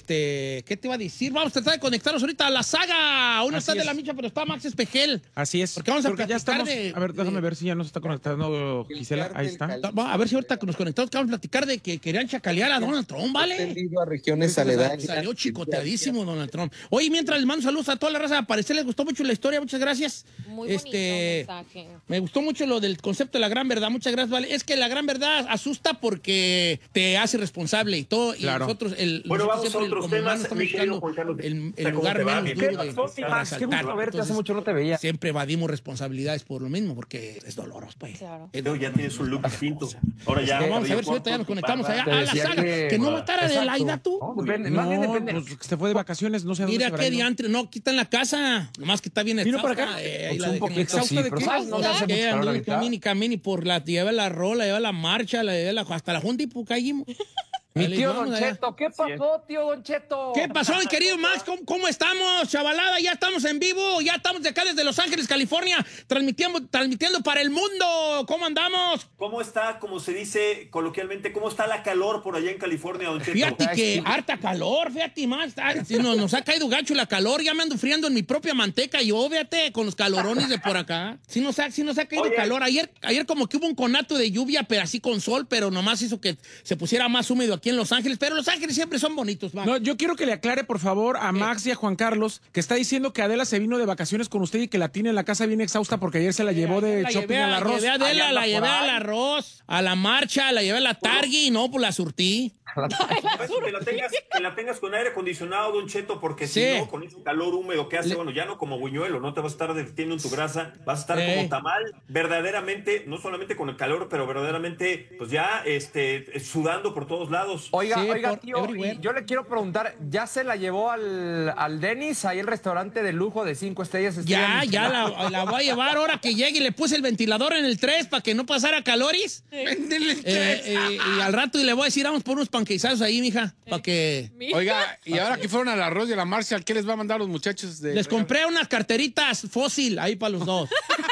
¿qué te iba a decir? Vamos a tratar de conectarnos ahorita a la saga. Uno está de la Micha, pero está Max Espejel. Así es. Porque vamos a platicar ya estamos. A ver, déjame ver si ya nos está conectando Gisela. Ahí está. A ver si ahorita nos conectamos, que vamos a platicar de que querían chacalear a Donald Trump, ¿vale? A regiones aledañas. Salió chicoteadísimo Donald Trump. Oye, mientras les mando saludos a toda la raza, a parecer les gustó mucho la historia, muchas gracias. Muy bonito mensaje. Me gustó mucho lo del concepto de la gran verdad, muchas gracias, ¿vale? Es que la gran verdad asusta porque te hace responsable y todo, claro. y nosotros, bueno, vamos a otros temas, mi querido Juan Carlos. el lugar menos duro para Qué gusto verte, hace mucho no te veía. Siempre evadimos responsabilidades por lo mismo, porque es doloroso, pues. Claro. Pero ya tienes un look distinto. Ahora ya. Vamos a ver si ahorita ya nos conectamos allá a la saga. Que no matara de Laida, tú. Más bien depende. Pues se fue de vacaciones, no sé a dónde Mira se habrá qué ido. diantre, no, quita en la casa, nomás que está bien ¿Vino exhausta. para acá? Ahí la Un dejé poquito, exhausta sí, de pero qué. ¿sabes? No le hace mucho Que calor anduve ahorita. camini por la, lleva la rola, lleva la marcha, la lleva hasta la junta y pucayimos. Mi tío Vamos Don allá. Cheto, ¿qué pasó, tío Don Cheto? ¿Qué pasó, mi querido Max? ¿Cómo estamos, chavalada? Ya estamos en vivo, ya estamos de acá desde Los Ángeles, California, transmitiendo para el mundo. ¿Cómo andamos? ¿Cómo está, como se dice coloquialmente, cómo está la calor por allá en California, don Cheto? Fíjate que harta calor, fíjate más. Nos ha caído gacho la calor, ya me ando friando en mi propia manteca yo, fíjate, con los calorones de por acá. Sí nos ha caído calor. Ayer como que hubo un conato de lluvia, pero así con sol, pero nomás hizo que se pusiera más húmedo aquí en Los Ángeles. Pero Los Ángeles siempre son bonitos, Max. No, yo quiero que le aclare, por favor, a Max y a Juan Carlos, que está diciendo que Adela se vino de vacaciones con usted y que la tiene en la casa bien exhausta porque ayer se la llevó de shopping al arroz. La llevé a Adela, la llevé al arroz, a la marcha, la llevé a la Targi y no, pues la surtí. Que la tengas con aire acondicionado, don Cheto, porque Sí. si no, con ese calor húmedo que hace, bueno, ya no como buñuelo, no te vas a estar derritiendo en tu grasa, vas a estar como tamal, verdaderamente, no solamente con el calor, pero verdaderamente, pues ya, sudando por todos lados. Oiga, Sí, oiga, por tío, everywhere. y yo le quiero preguntar, ¿ya se la llevó al Dennis, ahí el restaurante de lujo de 5 estrellas? Ya la voy a llevar ahora que llegue y le puse el ventilador en el 3 para que no pasara calores. Y al rato y le voy a decir, vamos por unos panquezados ahí, mija, para que... Oiga, y ahora que fueron al arroz y a la Marshall, ¿qué les va a mandar a los muchachos? Les compré unas carteritas fósil ahí para los dos.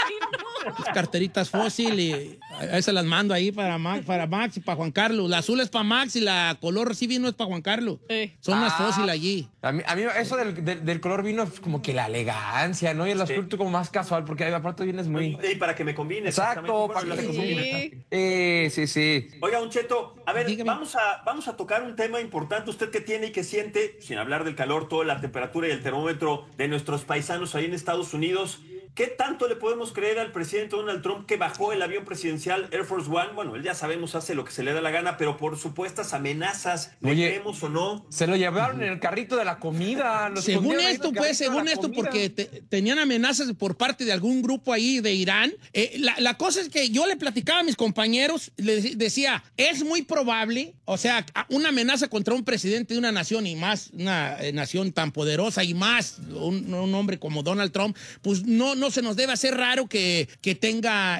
Unas carteritas fósil y ahí se las mando ahí para Max y para Juan Carlos. La azul es para Max y la color sí vino es para Juan Carlos. Son unas fósil allí. A mí eso del color vino es como que la elegancia, ¿no? Y el azul tú como más casual, porque aparte vienes muy... Y para que me combine. Exacto, para que te combine. Sí. Oiga, don Cheto, a ver, Dígame. vamos a tocar un tema importante. Usted que tiene y que siente, sin hablar del calor, toda la temperatura y el termómetro de nuestros paisanos ahí en Estados Unidos, ¿qué tanto le podemos creer al presidente Donald Trump que bajó el avión presidencial Air Force One? Bueno, él ya sabemos hace lo que se le da la gana, pero por supuestas amenazas, ¿le Oye, creemos o no? Se lo llevaron en el carrito de la comida. Según esto, porque tenían amenazas por parte de algún grupo ahí de Irán. La cosa es que yo le platicaba a mis compañeros, les decía, es muy probable, o sea, una amenaza contra un presidente de una nación y más, una nación tan poderosa y más un hombre como Donald Trump, pues no se nos debe hacer raro que tenga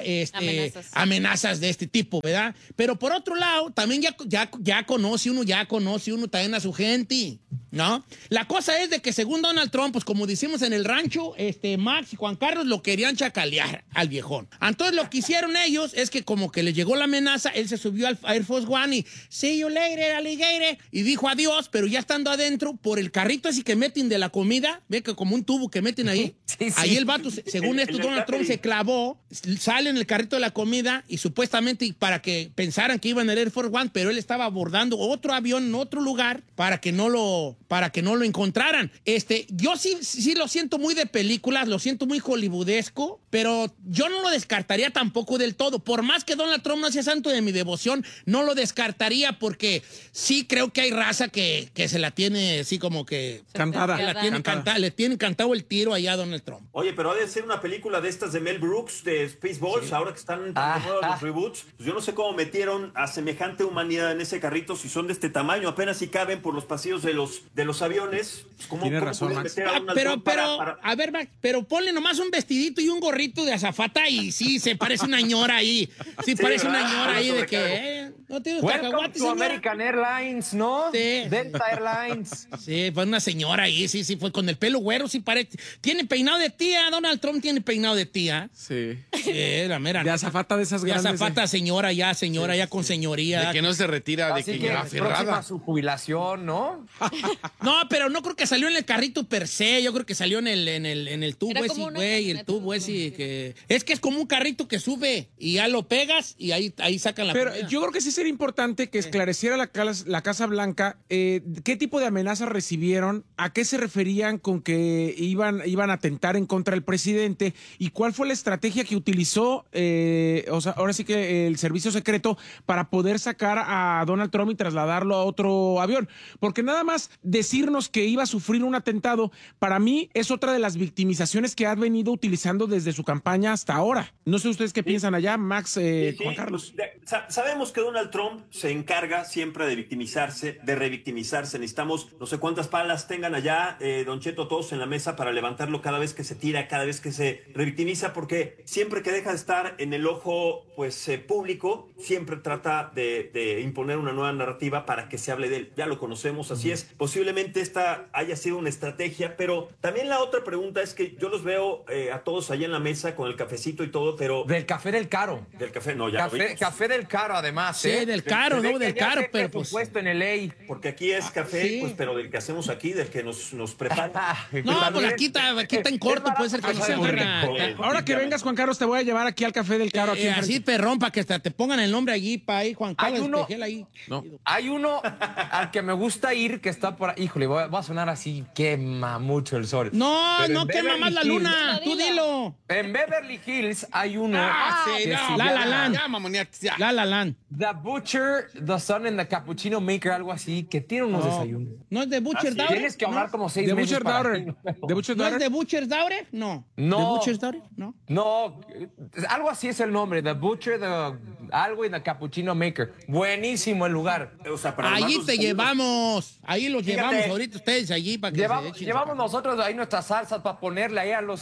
amenazas de este tipo, ¿verdad? Pero por otro lado, también ya conoce uno también a su gente, ¿no? La cosa es de que según Donald Trump, pues como decimos en el rancho, Max y Juan Carlos lo querían chacalear al viejón. Entonces lo que hicieron ellos es que como que le llegó la amenaza, él se subió al Air Force One y see you later, alligator, y dijo adiós, pero ya estando adentro, por el carrito así que meten de la comida, ve que como un tubo que meten ahí, Sí. ahí el vato, según esto, Donald Trump se clavó, sale en el carrito de la comida y supuestamente para que pensaran que iban en el Air Force One, pero él estaba abordando otro avión en otro lugar para que no lo encontraran. Yo sí lo siento muy de películas, lo siento muy hollywoodesco, pero yo no lo descartaría tampoco del todo. Por más que Donald Trump no sea santo de mi devoción, no lo descartaría porque sí creo que hay raza que se la tiene así como que... Cantada. Le tiene cantado el tiro allá a Donald Trump. Oye, pero ha de ser una película de estas de Mel Brooks, de Spaceballs, ahora que están tan de moda los reboots. Pues yo no sé cómo metieron a semejante humanidad en ese carrito si son de este tamaño, apenas si caben por los pasillos de los aviones. Pues ¿cómo razón, pueden Max. meter a Donald Trump para... A ver, Max, pero ponle nomás un vestidito y un gorrito de azafata y sí, se parece una ñora ahí. Sí, parece ¿verdad? una ñora ahí de Sobrecargo. que... No tienes Welcome cacahuates, to señora. American Airlines, ¿no? Sí. Delta Airlines. Sí, fue una señora ahí, sí, fue con el pelo güero, sí parece. Tiene peinado de tía, Donald Trump tiene peinado de tía. Sí. Sí, la mera. De azafata de esas De grandes. azafata, señora, ya con señoría. De que no se retira, de Así que que ya próxima aferrada. a su jubilación, ¿no? No, pero no creo que salió en el carrito per se, yo creo que salió en el tubo Era ese, como una güey, el camioneta. tubo ese que... Es que es como un carrito que sube y ya lo pegas y ahí sacan la Pero comida. yo creo que sí sería importante que esclareciera la Casa Blanca qué tipo de amenazas recibieron, a qué se referían con que iban a atentar en contra del presidente y cuál fue la estrategia que utilizó, o sea, ahora sí que el servicio secreto para poder sacar a Donald Trump y trasladarlo a otro avión. Porque nada más decirnos que iba a sufrir un atentado, para mí es otra de las victimizaciones que ha venido utilizando desde su campaña hasta ahora. No sé ustedes qué piensan allá, Max, Sí, Juan Carlos. Sabemos que Donald Trump se encarga siempre de victimizarse, de revictimizarse. Necesitamos no sé cuántas palas tengan allá, Don Cheto, todos en la mesa para levantarlo cada vez que se tira, cada vez que se revictimiza, porque siempre que deja de estar en el ojo pues público, siempre trata de imponer una nueva narrativa para que se hable de él. Ya lo conocemos, así es. Posiblemente esta haya sido una estrategia, pero también la otra pregunta es que yo los veo a todos allá en la mesa con el cafecito y todo, pero... Del café del caro. Del café, no, ya lo vimos. Café del caro, además. Sí, del caro, Se ve ¿no? que Del ya caro, sé pero que pues... puesto en LA. Porque aquí es café, sí. pues, pero del que hacemos aquí, del que nos prepara. No, pues aquí está en corto, puede ser que Es no se barato, agarra. Ahora que vengas, Juan Carlos, te voy a llevar aquí al Café del Caro. Aquí Así, perrón, para que hasta te pongan el nombre allí, para ahí, Juan Hay Carlos uno- Espejel ahí. No. Hay uno al que me gusta ir que está por ahí. Híjole, va a sonar así, quema mucho el sol. No, Pero no en quema Beverly más la Hills- luna, tú dilo. En Beverly Hills hay uno. Sí, que no, se La La llama Land. Ya, mamoneates, ya. La La Land. The Butcher, The Son and the Cappuccino Maker, algo así, que tiene unos desayunos. ¿No es de Butcher sí. Daughter? Tienes que hablar como 6 De meses Butcher para Daughter. ti. De Butcher ¿No es Daughter. de Butcher's Daughter? No. No. ¿De Butcher's Daughter? No. No, algo así es el nombre, The Butcher, algo y The Cappuccino Maker. Buenísimo el lugar. O sea, para Allí armarnos te desayunos. llevamos. Ahí los Fíjate. llevamos ahorita ustedes allí para que Llevamos, se echen. llevamos nosotros ahí nuestras salsas para ponerle ahí a los,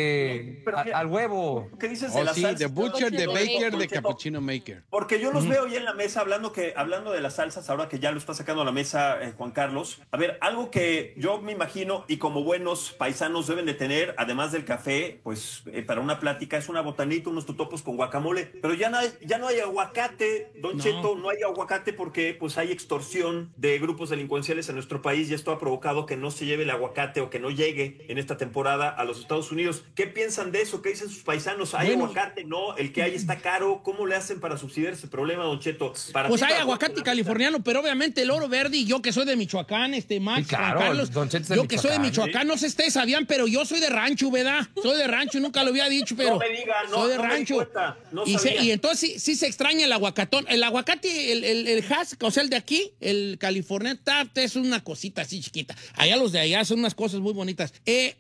Pero mira, al huevo. ¿Qué dices de Oh, la sí, salsa? de Butcher, de Don Baker, Don de Cheto. Cappuccino Maker. Porque yo los veo ya en la mesa hablando de las salsas, ahora que ya lo está sacando a la mesa Juan Carlos. A ver, algo que yo me imagino y como buenos paisanos deben de tener, además del café, pues para una plática es una botanita, unos totopos con guacamole. Pero ya no hay aguacate, Don No. Cheto, no hay aguacate porque pues hay extorsión de grupos delincuenciales en nuestro país y esto ha provocado que no se lleve el aguacate o que no llegue en esta temporada a los Estados Unidos. ¿Qué piensan de eso? ¿Qué dicen sus paisanos? ¿Hay Bueno. aguacate? No, el que hay está caro. ¿Cómo le hacen para subsidiar ese problema, Don Cheto? Para Pues ti, hay para aguacate vos, californiano, pero obviamente el oro verde y yo que soy de Michoacán, Max, Sí, claro, Juan Carlos, Don Cheto es de yo que soy de Michoacán, Michoacán, no sé si ustedes sabían, pero yo soy de rancho, ¿verdad? Soy de rancho, nunca lo había dicho, pero No me diga, no, soy de no me di rancho. cuenta, no y, sabía. y entonces sí se extraña el aguacatón. El aguacate, el hass, o sea, el de aquí, el californiano, es una cosita así chiquita. Allá los de allá son unas cosas muy bonitas.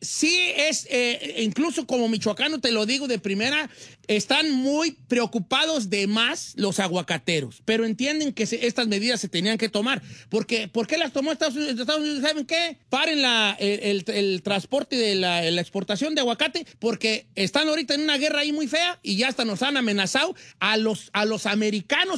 Sí es, incluso como michoacano te lo digo de primera, están muy preocupados de más los aguacateros, pero entienden que estas medidas se tenían que tomar. ¿Por qué las tomó Estados Unidos? ¿Saben qué? Paren el transporte de la exportación de aguacate, porque están ahorita en una guerra ahí muy fea y ya hasta nos han amenazado a los americanos